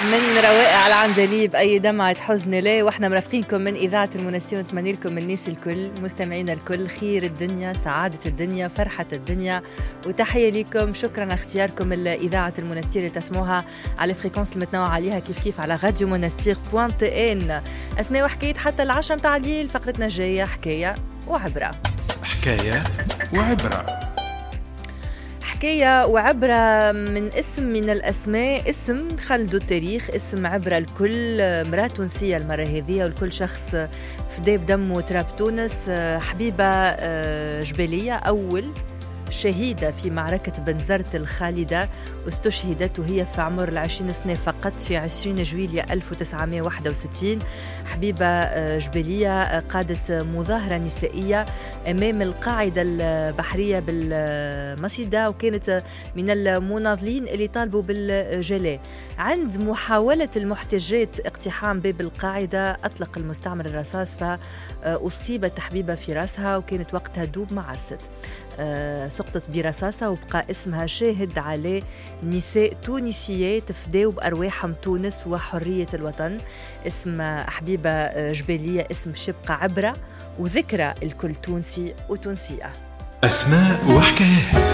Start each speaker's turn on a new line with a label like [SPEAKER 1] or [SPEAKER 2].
[SPEAKER 1] من روائع العندليب أي دمعة حزن ليه، وإحنا مرافقينكم من إذاعة المنسية ونتمنى لكم من الناس الكل مستمعين الكل خير الدنيا، سعادة الدنيا، فرحة الدنيا، وتحية لكم. شكرا اختياركم الإذاعة المنسية اللي تسموها على الفريكونس المتنوعة عليها كيف على راديو منستير .ان. أسماء وحكاية حتى العشاء متاع الليل. فقرتنا الجاية حكاية وعبرة.
[SPEAKER 2] حكاية وعبرة.
[SPEAKER 1] حكاية وعبرة من اسم من الأسماء، اسم خلدو التاريخ، اسم عبرة الكل. مرأة تونسية المرة هذه، والكل شخص فداء بدم وتراب تونس. حبيبة جبالية، أول شهيدة في معركة بنزرت الخالدة، واستشهدت وهي في عمر 20 سنة فقط في 20 جويلية 1961. حبيبة جبالية قادت مظاهرة نسائية أمام القاعدة البحرية بالمصيدة، وكانت من المناضلين اللي طالبوا بالجلاء. عند محاولة المحتجات اقتحام باب القاعدة أطلق المستعمر الرصاص، فأصيبت حبيبة في رأسها، وكانت وقتها دوب ما عرست. سقطت برصاصة، وبقى اسمها شاهد على نساء تونسيات فداوا بأرواحهم تونس وحرية الوطن. اسم حبيبة جبالية اسم شبقى عبرة وذكرى الكل تونسي وتونسية.
[SPEAKER 2] أسماء وحكايات.